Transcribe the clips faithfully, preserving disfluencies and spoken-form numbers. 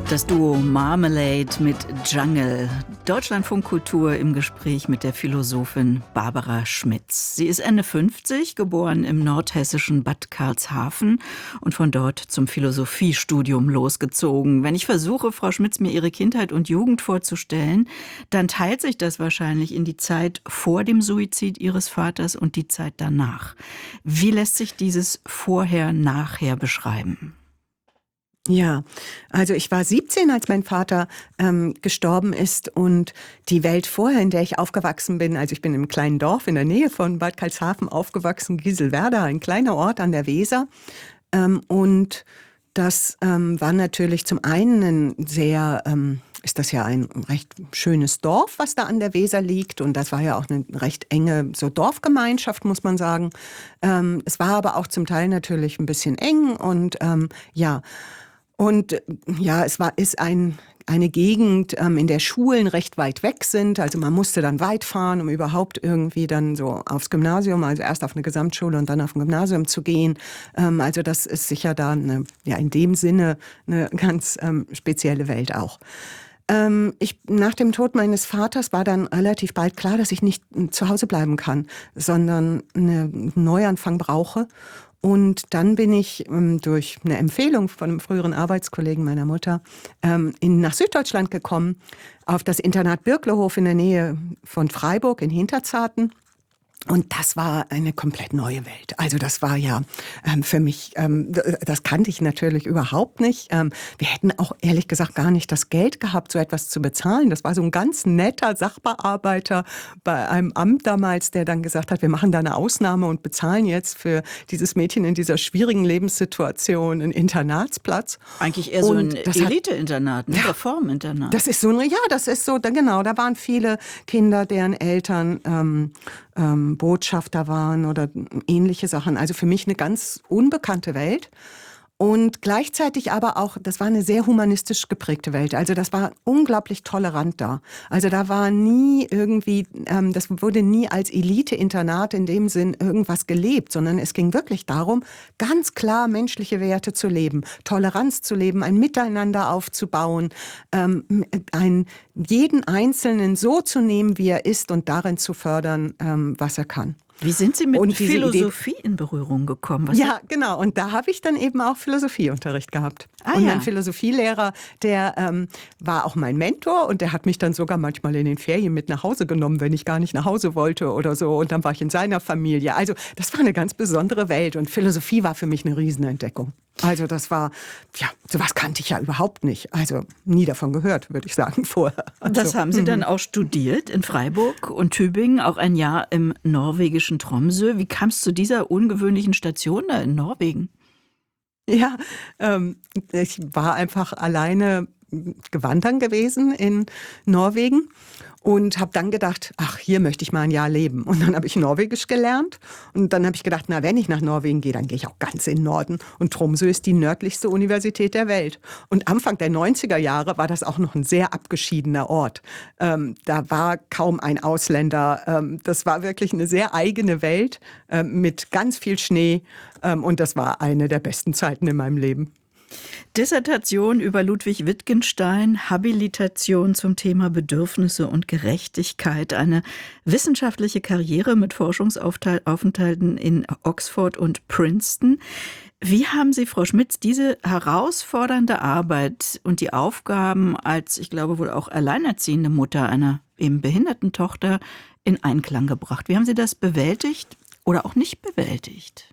Das Duo Marmalade mit Jungle. Deutschlandfunk Kultur im Gespräch mit der Philosophin Barbara Schmitz. Sie ist Ende fünfzig, geboren im nordhessischen Bad Karlshafen und von dort zum Philosophiestudium losgezogen. Wenn ich versuche, Frau Schmitz, mir ihre Kindheit und Jugend vorzustellen, dann teilt sich das wahrscheinlich in die Zeit vor dem Suizid ihres Vaters und die Zeit danach. Wie lässt sich dieses Vorher-Nachher beschreiben? Ja, also ich war siebzehn, als mein Vater ähm, gestorben ist, und die Welt vorher, in der ich aufgewachsen bin, also ich bin im kleinen Dorf in der Nähe von Bad Karlshafen aufgewachsen, Gieselwerda, ein kleiner Ort an der Weser, ähm, und das ähm, war natürlich zum einen ein sehr, ähm, ist das ja ein recht schönes Dorf, was da an der Weser liegt, und das war ja auch eine recht enge so Dorfgemeinschaft, muss man sagen. Ähm, es war aber auch zum Teil natürlich ein bisschen eng und ähm, ja, Und ja, es war, ist ein, eine Gegend, ähm, in der Schulen recht weit weg sind. Also man musste dann weit fahren, um überhaupt irgendwie dann so aufs Gymnasium, also erst auf eine Gesamtschule und dann auf ein Gymnasium zu gehen. Ähm, also das ist sicher da eine, ja, in dem Sinne eine ganz ähm, spezielle Welt auch. Ähm, ich, nach dem Tod meines Vaters war dann relativ bald klar, dass ich nicht zu Hause bleiben kann, sondern einen Neuanfang brauche. Und dann bin ich ähm, durch eine Empfehlung von einem früheren Arbeitskollegen meiner Mutter ähm, in, nach Süddeutschland gekommen, auf das Internat Birklehof in der Nähe von Freiburg in Hinterzarten. Und das war eine komplett neue Welt. Also das war ja ähm, für mich, ähm, das kannte ich natürlich überhaupt nicht. Ähm, wir hätten auch ehrlich gesagt gar nicht das Geld gehabt, so etwas zu bezahlen. Das war so ein ganz netter Sachbearbeiter bei einem Amt damals, der dann gesagt hat, wir machen da eine Ausnahme und bezahlen jetzt für dieses Mädchen in dieser schwierigen Lebenssituation einen Internatsplatz. Eigentlich eher so Und ein das hat- Elite-Internat, ein Ja. Reforminternat. Das ist so ein, ja, das ist so, da- genau, da waren viele Kinder, deren Eltern ähm, ähm, Botschafter waren oder ähnliche Sachen. Also für mich eine ganz unbekannte Welt. Und gleichzeitig aber auch, das war eine sehr humanistisch geprägte Welt. Also das war unglaublich tolerant da. Also da war nie irgendwie, ähm, das wurde nie als Elite-Internat in dem Sinn irgendwas gelebt, sondern es ging wirklich darum, ganz klar menschliche Werte zu leben, Toleranz zu leben, ein Miteinander aufzubauen, ähm, ein, jeden Einzelnen so zu nehmen, wie er ist, und darin zu fördern, ähm, was er kann. Wie sind Sie mit Und diese Philosophie in Berührung gekommen? Was Ja, genau. Und da habe ich dann eben auch Philosophieunterricht gehabt. Ah, und ja. mein Philosophielehrer, der ähm, war auch mein Mentor, und der hat mich dann sogar manchmal in den Ferien mit nach Hause genommen, wenn ich gar nicht nach Hause wollte oder so. Und dann war ich in seiner Familie. Also das war eine ganz besondere Welt, und Philosophie war für mich eine Riesenentdeckung. Also das war, ja, sowas kannte ich ja überhaupt nicht. Also nie davon gehört, würde ich sagen, vorher. Also, Das haben Sie dann auch studiert in Freiburg und Tübingen, auch ein Jahr im norwegischen Tromsø. Wie kam es zu dieser ungewöhnlichen Station da in Norwegen? Ja, ähm, ich war einfach alleine gewandern gewesen in Norwegen und habe dann gedacht, ach, hier möchte ich mal ein Jahr leben. Und dann habe ich Norwegisch gelernt, und dann habe ich gedacht, na, wenn ich nach Norwegen gehe, dann gehe ich auch ganz in den Norden. Und Tromsø ist die nördlichste Universität der Welt. Und Anfang der neunziger Jahre war das auch noch ein sehr abgeschiedener Ort. Ähm, da war kaum ein Ausländer. Ähm, das war wirklich eine sehr eigene Welt ähm, mit ganz viel Schnee. Ähm, und das war eine der besten Zeiten in meinem Leben. Dissertation über Ludwig Wittgenstein, Habilitation zum Thema Bedürfnisse und Gerechtigkeit, eine wissenschaftliche Karriere mit Forschungsaufenthalten in Oxford und Princeton. Wie haben Sie, Frau Schmitz, diese herausfordernde Arbeit und die Aufgaben als, ich glaube wohl auch alleinerziehende Mutter einer eben behinderten Tochter in Einklang gebracht? Wie haben Sie das bewältigt oder auch nicht bewältigt?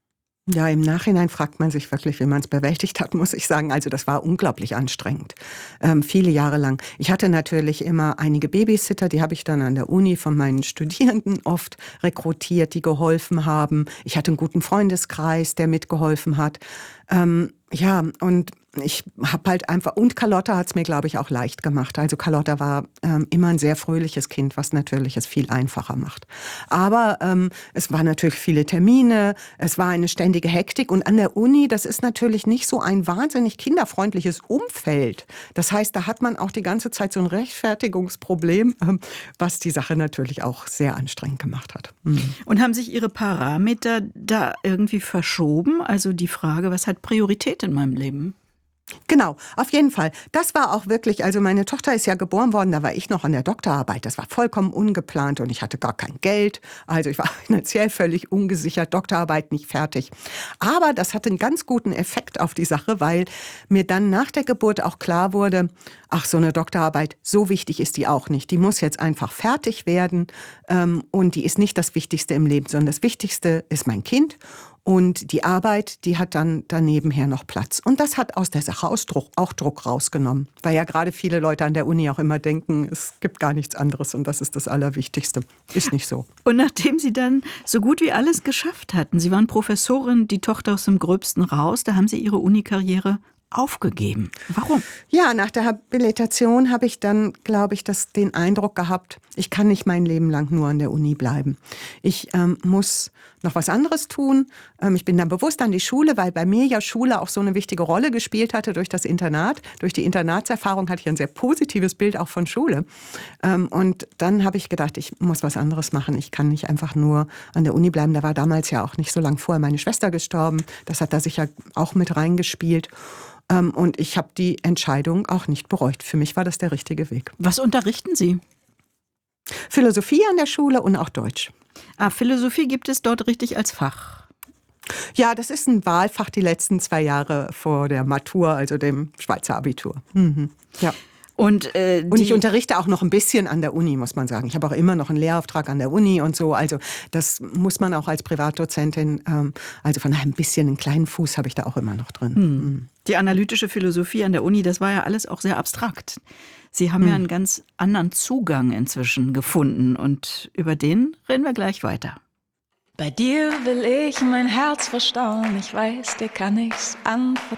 Ja, im Nachhinein fragt man sich wirklich, wie man es bewältigt hat, muss ich sagen. Also das war unglaublich anstrengend, ähm, viele Jahre lang. Ich hatte natürlich immer einige Babysitter, die habe ich dann an der Uni von meinen Studierenden oft rekrutiert, die geholfen haben. Ich hatte einen guten Freundeskreis, der mitgeholfen hat. Ähm, ja, und ich habe halt einfach, und Carlotta hat es mir, glaube ich, auch leicht gemacht. Also Carlotta war ähm, immer ein sehr fröhliches Kind, was natürlich es viel einfacher macht. Aber ähm, es waren natürlich viele Termine, es war eine ständige Hektik, und an der Uni, das ist natürlich nicht so ein wahnsinnig kinderfreundliches Umfeld. Das heißt, da hat man auch die ganze Zeit so ein Rechtfertigungsproblem, ähm, was die Sache natürlich auch sehr anstrengend gemacht hat. Mhm. Und haben sich Ihre Parameter da irgendwie verschoben? Also die Frage, was hat Priorität in meinem Leben? Genau, auf jeden Fall. Das war auch wirklich, also meine Tochter ist ja geboren worden, da war ich noch an der Doktorarbeit. Das war vollkommen ungeplant und ich hatte gar kein Geld. Also ich war finanziell völlig ungesichert, Doktorarbeit nicht fertig. Aber das hatte einen ganz guten Effekt auf die Sache, weil mir dann nach der Geburt auch klar wurde, ach, so eine Doktorarbeit, so wichtig ist die auch nicht. Die muss jetzt einfach fertig werden ähm, und die ist nicht das Wichtigste im Leben, sondern das Wichtigste ist mein Kind. Und die Arbeit, die hat dann danebenher noch Platz. Und das hat aus der Sache aus Druck, auch Druck rausgenommen. Weil ja gerade viele Leute an der Uni auch immer denken, es gibt gar nichts anderes und das ist das Allerwichtigste. Ist nicht so. Und nachdem Sie dann so gut wie alles geschafft hatten, Sie waren Professorin, die Tochter aus dem Gröbsten raus, da haben Sie Ihre Unikarriere aufgegeben. Warum? Ja, nach der Habilitation habe ich dann, glaube ich, das, den Eindruck gehabt, ich kann nicht mein Leben lang nur an der Uni bleiben. Ich ähm, muss noch was anderes tun. Ähm, ich bin dann bewusst an die Schule, weil bei mir ja Schule auch so eine wichtige Rolle gespielt hatte durch das Internat. Durch die Internatserfahrung hatte ich ein sehr positives Bild auch von Schule. Ähm, und dann habe ich gedacht, ich muss was anderes machen. Ich kann nicht einfach nur an der Uni bleiben. Da war damals ja auch nicht so lang vorher meine Schwester gestorben. Das hat da sicher auch mit reingespielt. Ähm, und ich habe die Entscheidung auch nicht bereut. Für mich war das der richtige Weg. Was unterrichten Sie? Philosophie an der Schule und auch Deutsch. Ah, Philosophie gibt es dort richtig als Fach. Ja, das ist ein Wahlfach die letzten zwei Jahre vor der Matur, also dem Schweizer Abitur. Mhm. Ja. Und, äh, und ich unterrichte auch noch ein bisschen an der Uni, muss man sagen. Ich habe auch immer noch einen Lehrauftrag an der Uni und so. Also das muss man auch als Privatdozentin, ähm, also von daher ein bisschen einen kleinen Fuß habe ich da auch immer noch drin. Hm. Mhm. Die analytische Philosophie an der Uni, das war ja alles auch sehr abstrakt. Sie haben hm. ja einen ganz anderen Zugang inzwischen gefunden und über den reden wir gleich weiter. Bei dir will ich mein Herz verstauen, ich weiß, dir kann ich's anvertrauen.